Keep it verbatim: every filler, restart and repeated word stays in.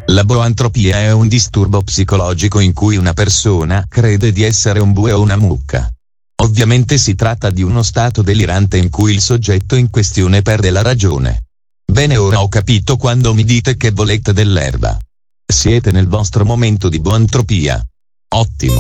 La boantropia è un disturbo psicologico in cui una persona crede di essere un bue o una mucca. Ovviamente si tratta di uno stato delirante in cui il soggetto in questione perde la ragione. Bene, ora ho capito quando mi dite che volete dell'erba. Siete nel vostro momento di boantropia. Ottimo.